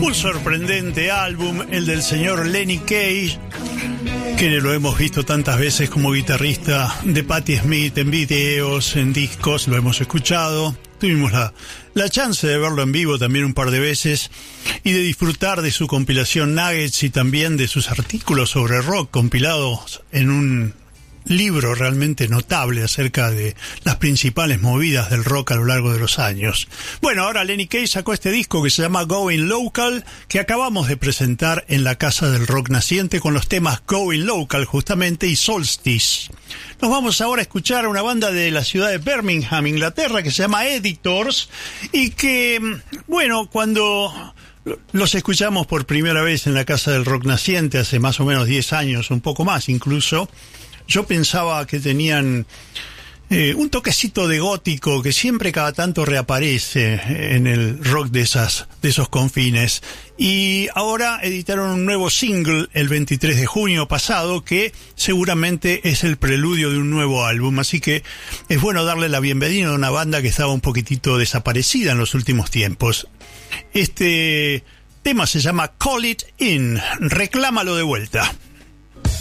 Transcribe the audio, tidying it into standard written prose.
Un sorprendente álbum, el del señor Lenny Kaye, que lo hemos visto tantas veces como guitarrista de Patti Smith en videos, en discos, lo hemos escuchado. Tuvimos la chance de verlo en vivo también un par de veces y de disfrutar de su compilación Nuggets y también de sus artículos sobre rock compilados en un libro realmente notable acerca de las principales movidas del rock a lo largo de los años. Bueno, ahora Lenny Kaye sacó este disco que se llama Going Local, que acabamos de presentar en la Casa del Rock Naciente con los temas Going Local justamente y Solstice. Nos vamos ahora a escuchar a una banda de la ciudad de Birmingham, Inglaterra, que se llama Editors y que, bueno, cuando los escuchamos por primera vez en la Casa del Rock Naciente hace más o menos 10 años, un poco más incluso, yo pensaba que tenían un toquecito de gótico que siempre cada tanto reaparece en el rock de esos confines. Y ahora editaron un nuevo single el 23 de junio pasado que seguramente es el preludio de un nuevo álbum. Así que es bueno darle la bienvenida a una banda que estaba un poquitito desaparecida en los últimos tiempos. Este tema se llama Call It In. Reclámalo de vuelta.